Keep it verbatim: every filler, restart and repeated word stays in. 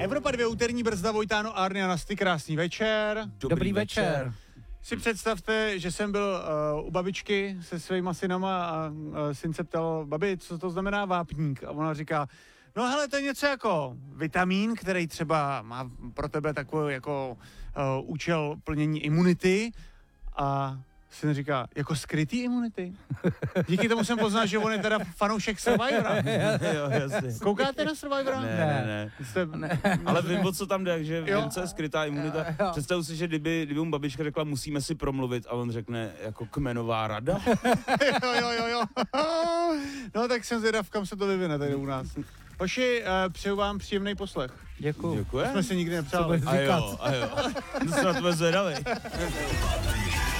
Evropa dvě úterní brzda, Vojtáno, Arny a Nasty, krásný večer. Dobrý, Dobrý večer. večer. Si představte, že jsem byl uh, u babičky se svýma synama a uh, syn se ptal, babi, co to znamená vápník? A ona říká, no hele, to je něco jako vitamín, který třeba má pro tebe takový jako uh, účel plnění imunity. A syn říká, jako skrytý imunity? Díky tomu jsem poznal, že on je teda fanoušek Survivora. Jo, jasně. Koukáte na Survivora? Ne, ne, ne. Jste... ne. Ale vím, o co tam jde, že vím, co je skrytá imunita. Jo, jo. Představu si, že kdyby, kdyby mu babička řekla, musíme si promluvit a on řekne, jako kmenová rada. jo, jo, jo, jo. No tak jsem zvědav, kam se to vyvine tady u nás. Hoši, uh, přeju vám příjemný poslech. Děkuju. Děkuji. Jsme si nikdy nepřáli. A jo, a jo. To se na tebe zvědali.